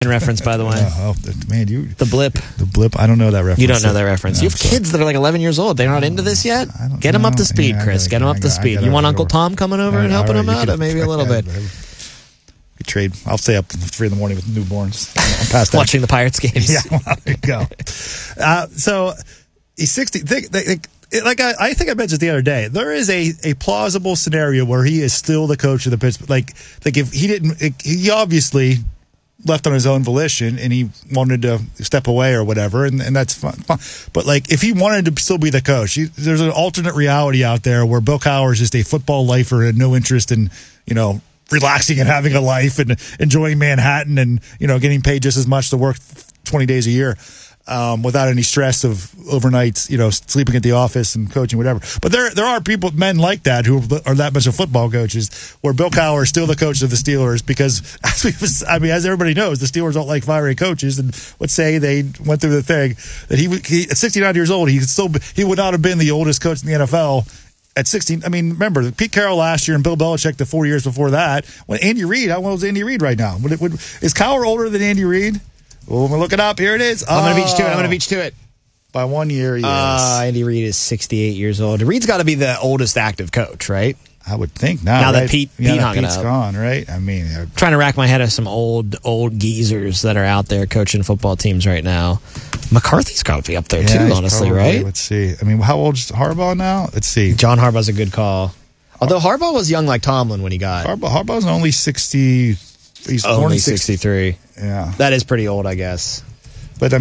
reference, by the way. Man, the blip. The blip. I don't know that reference. You don't know that reference. No, you have kids that are like 11 years old. They're not into this yet. Get them up to speed, Chris. Get them up to speed. You want Uncle Tom coming over and helping them out? Maybe a little bit. Trade. I'll stay up 3 in the morning with newborns. I'm past that. Watching the Pirates games. Yeah, well, there you go. So he's 60. I think I mentioned the other day. There is a plausible scenario where he is still the coach of the Pittsburgh. Like if he didn't, he obviously left on his own volition and he wanted to step away or whatever, and that's fine. But like if he wanted to still be the coach, there's an alternate reality out there where Bill Cowher is just a football lifer and no interest in relaxing and having a life and enjoying Manhattan and getting paid just as much to work 20 days a year. Without any stress of overnights, sleeping at the office and coaching, whatever. But there are men like that who are that much of football coaches, where Bill Cowher is still the coach of the Steelers because, as everybody knows, the Steelers don't like firing coaches. And let's say they went through the thing that he at 69 years old, he would not have been the oldest coach in the NFL. At 16, remember, Pete Carroll last year and Bill Belichick the 4 years before that. When Andy Reid, how old is Andy Reid right now? Is Cowher older than Andy Reid? Well, we're looking up. Here it is. I'm going to beat you to it. By 1 year, yes. Andy Reid is 68 years old. Reid's got to be the oldest active coach, right? I would think now that Pete's gone, right? Trying to rack my head of some old geezers that are out there coaching football teams right now. McCarthy's got to be up there too, honestly, probably, right? Let's see. How old's Harbaugh now? Let's see. John Harbaugh's a good call. Although Harbaugh was young like Tomlin when he got. Harbaugh's only 60. He's only 63. Yeah, that is pretty old, I guess. But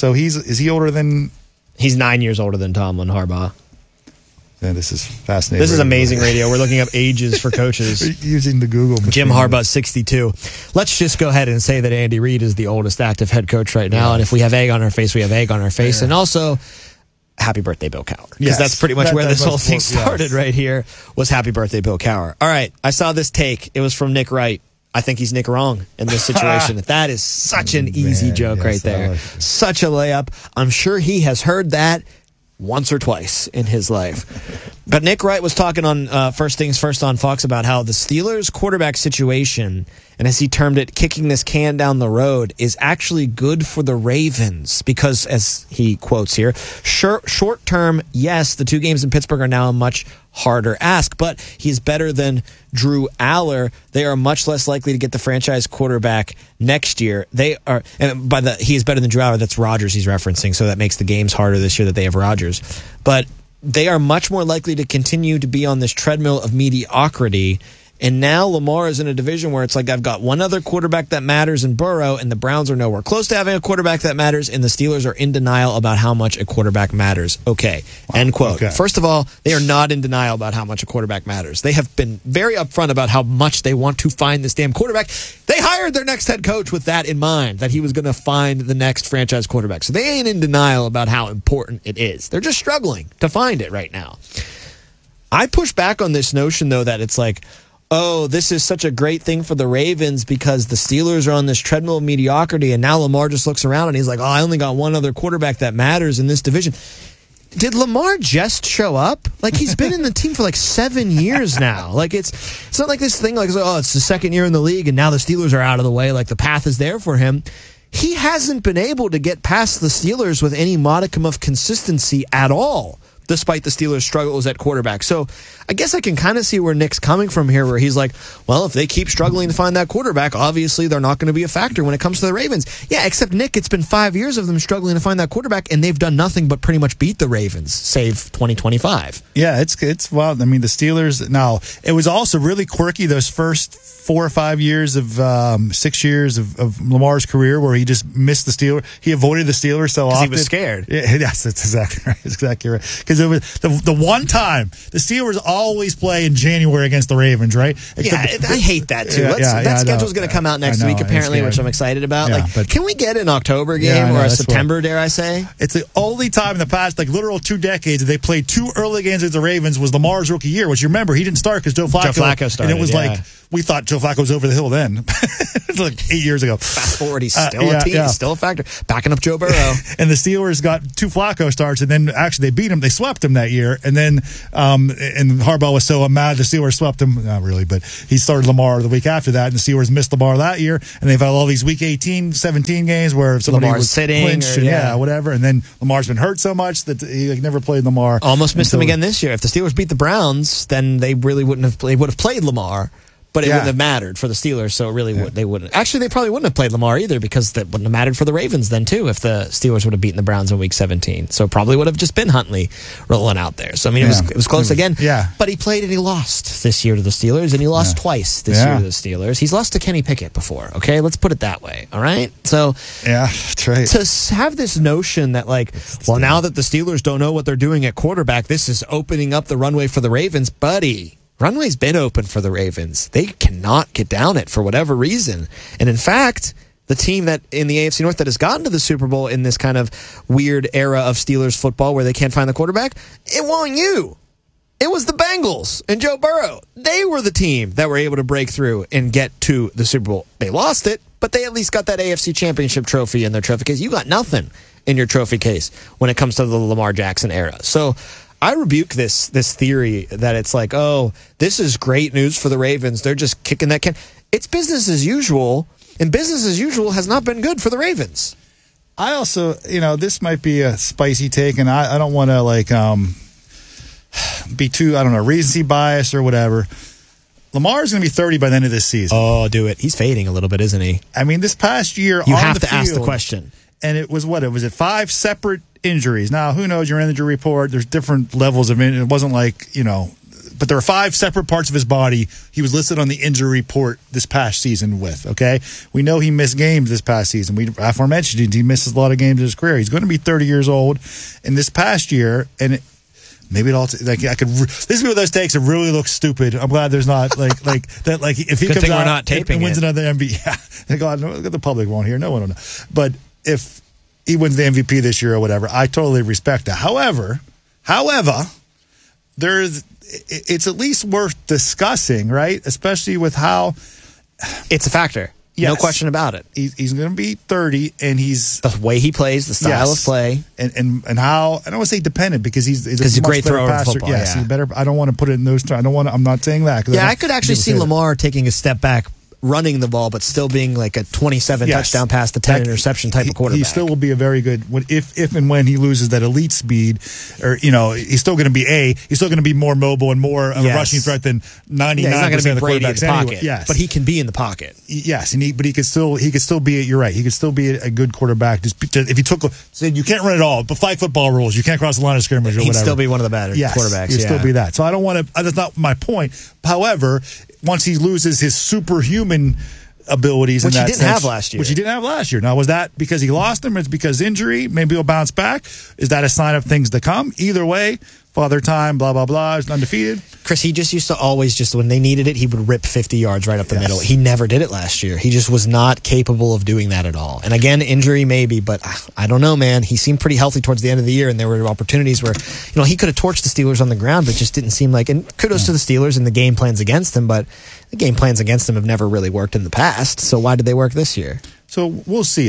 is he older than? He's 9 years older than Tomlin, Harbaugh. Yeah, this is fascinating. This is amazing radio. We're looking up ages for coaches. Using the Google machine. Jim Harbaugh's 62. Let's just go ahead and say that Andy Reid is the oldest active head coach right now. Yeah. And if we have egg on our face, we have egg on our face. Yeah. And also, happy birthday, Bill Cowher. Because that's pretty much where this whole thing started right here, was happy birthday, Bill Cowher. All right, I saw this take. It was from Nick Wright. I think he's Nick wrong in this situation. That is such an easy joke right there. Such a layup. I'm sure he has heard that once or twice in his life. But Nick Wright was talking on First Things First on Fox about how the Steelers' quarterback situation, and as he termed it, kicking this can down the road, is actually good for the Ravens because, as he quotes here, short term, yes, the 2 games in Pittsburgh are now a much harder ask, but he's better than Drew Aller. They are much less likely to get the franchise quarterback next year. They are, and he is better than Drew Aller. That's Rodgers he's referencing, so that makes the games harder this year that they have Rodgers. But they are much more likely to continue to be on this treadmill of mediocrity. And now Lamar is in a division where it's like, I've got one other quarterback that matters in Burrow, and the Browns are nowhere close to having a quarterback that matters, and the Steelers are in denial about how much a quarterback matters. Okay. End quote. Okay. First of all, they are not in denial about how much a quarterback matters. They have been very upfront about how much they want to find this damn quarterback. They hired their next head coach with that in mind, that he was going to find the next franchise quarterback. So they ain't in denial about how important it is. They're just struggling to find it right now. I push back on this notion, though, that it's like, oh, this is such a great thing for the Ravens because the Steelers are on this treadmill of mediocrity, and now Lamar just looks around and he's like, oh, I only got one other quarterback that matters in this division. Did Lamar just show up? Like, he's been in the team for like 7 years now. Like, it's not like this thing like, oh, it's the second year in the league and now the Steelers are out of the way. Like, the path is there for him. He hasn't been able to get past the Steelers with any modicum of consistency at all, despite the Steelers' struggles at quarterback. So I guess I can kind of see where Nick's coming from here, where he's like, well, if they keep struggling to find that quarterback, obviously they're not going to be a factor when it comes to the Ravens. Yeah, except, Nick, it's been 5 years of them struggling to find that quarterback, and they've done nothing but pretty much beat the Ravens, save 2025. Yeah, it's wild. I mean, the Steelers, now, it was also really quirky those first 4 or 5 years of 6 years of Lamar's career where he just missed the Steelers. He avoided the Steelers so often. He was scared. Yeah, yes, that's exactly right. That's exactly right. Because it was the one time the Steelers always play in January against the Ravens, right? I hate that too. That schedule's going to come out next week, apparently, which I'm excited about. Yeah, can we get an October game or a September, dare I say? It's the only time in the past, like literal 2 decades, that they played 2 early games against the Ravens was Lamar's rookie year, which you remember he didn't start because Joe Flacco started. And it was like, we thought Joe Flacco was over the hill then. It's like 8 years ago. Fast forward, he's still a team. He's still a factor. Backing up Joe Burrow. And the Steelers got 2 Flacco starts, and then actually they beat him. They swept them that year, and then and Harbaugh was so mad the Steelers swept him. Not really, but he started Lamar the week after that, and the Steelers missed Lamar that year, and they've had all these week 18, 17 games where somebody Lamar's was sitting, clinched, whatever, and then Lamar's been hurt so much that he never played Lamar. Almost missed them again this year. If the Steelers beat the Browns, then they really wouldn't have. They would have played Lamar. But it wouldn't have mattered for the Steelers, so it really they wouldn't. Actually, they probably wouldn't have played Lamar either because that wouldn't have mattered for the Ravens then, too, if the Steelers would have beaten the Browns in Week 17. So it probably would have just been Huntley rolling out there. So, I mean, it was close again. Yeah. But he played and he lost this year to the Steelers, and he lost twice this year to the Steelers. He's lost to Kenny Pickett before, okay? Let's put it that way, all right? So, yeah, that's right. To have this notion that, like, well, now that the Steelers don't know what they're doing at quarterback, this is opening up the runway for the Ravens, buddy. Runway's been open for the Ravens. They cannot get down it for whatever reason. And in fact, the team that in the AFC North that has gotten to the Super Bowl in this kind of weird era of Steelers football where they can't find the quarterback, it wasn't you. It was the Bengals and Joe Burrow. They were the team that were able to break through and get to the Super Bowl. They lost it, but they at least got that AFC Championship trophy in their trophy case. You got nothing in your trophy case when it comes to the Lamar Jackson era. So I rebuke this theory that it's like, oh, this is great news for the Ravens. They're just kicking that can. It's business as usual, and business as usual has not been good for the Ravens. I also, this might be a spicy take, and I don't want to be too, recency bias or whatever. Lamar's going to be 30 by the end of this season. Oh, do it. He's fading a little bit, isn't he? I mean, this past year you on have the to ask field, the question. And it was what? It was 5 separate injuries. Now, who knows your injury report? There's different levels of it. It wasn't like, but there were 5 separate parts of his body he was listed on the injury report this past season with, okay? We know he missed games this past season. We aforementioned he misses a lot of games in his career. He's going to be 30 years old. And this past year, and maybe it all this is one of those takes that really looks stupid. I'm glad there's not like that. Like if he comes out and wins another MVP, yeah, God, the public won't hear. No one will know. But if he wins the MVP this year or whatever, I totally respect that. However, it's at least worth discussing, right? Especially with how it's a factor. Yes. No question about it. He's going to be 30, and he's the way he plays, the style of play, and how I don't want to say dependent because he's a great thrower in football. Yes, he's better. I don't want to put it in those terms. I'm not saying that. Yeah, I could actually see Lamar taking a step back, running the ball, but still being like a 27 touchdown pass to 10 interception type of quarterback. He still will be a very good if and when he loses that elite speed, or he's still going to be he's still going to be more mobile and more of a rushing threat than 99% of the quarterbacks anyway. Yes, but he can be in the pocket. Yes, but he could still be. You're right. He could still be a good quarterback. Just if he said you can't run it all, but flag football rules, you can't cross the line of scrimmage or whatever. He'd still be one of the better quarterbacks. He'd still be that. So I don't want to. That's not my point. However, once he loses his superhuman abilities, which he didn't have last year. Now, was that because he lost him? Or it's because injury? Maybe he'll bounce back. Is that a sign of things to come? Either way, Father Time, blah, blah, blah, is undefeated. Chris, he just used to always when they needed it, he would rip 50 yards right up the middle. He never did it last year. He just was not capable of doing that at all. And again, injury maybe, but I don't know, man. He seemed pretty healthy towards the end of the year, and there were opportunities where, he could have torched the Steelers on the ground, but just didn't seem like, and kudos to the Steelers and the game plans against them, but the game plans against them have never really worked in the past, so why did they work this year? So we'll see.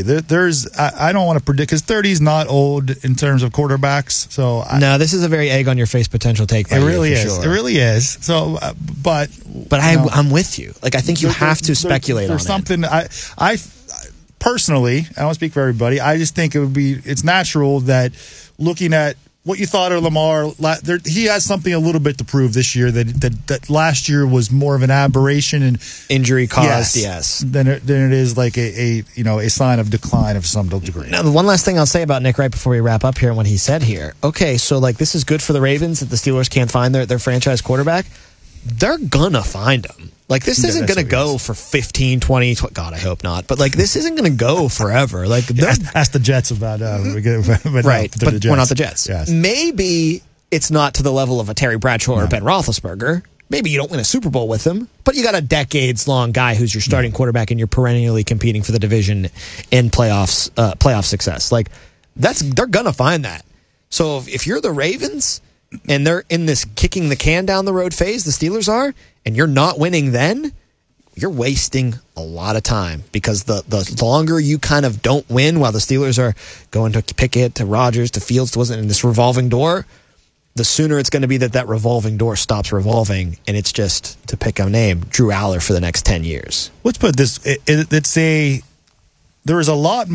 I don't want to predict because 30 is not old in terms of quarterbacks. So no, this is a very egg on your face potential take. It really is. Sure. It really is. So, but I'm with you. Like I think you have to speculate on it. There's something I personally, I don't speak for everybody. I just think it's natural that looking at what you thought of Lamar, he has something a little bit to prove this year that last year was more of an aberration and injury caused, yes, than it is like a sign of decline of some degree. Now, the one last thing I'll say about Nick right before we wrap up here and what he said here. Okay, so like this is good for the Ravens that the Steelers can't find their franchise quarterback. They're gonna find him. Like, this isn't going to go for 15, 20, God, I hope not. But, like, this isn't going to go forever. Like, ask the Jets about right, but we're not the Jets. Yes. Maybe it's not to the level of a Terry Bradshaw or Ben Roethlisberger. Maybe you don't win a Super Bowl with him, but you got a decades-long guy who's your starting quarterback and you're perennially competing for the division in playoff success. Like, they're going to find that. So if you're the Ravens and they're in this kicking the can down the road phase, the Steelers are, and you're not winning then, you're wasting a lot of time because the longer you kind of don't win while the Steelers are going to Pickett, to Rodgers, to Fields, to wasn't in this revolving door, the sooner it's going to be that revolving door stops revolving, and it's just, to pick a name, Drew Aller for the next 10 years. Let's put this, there is a lot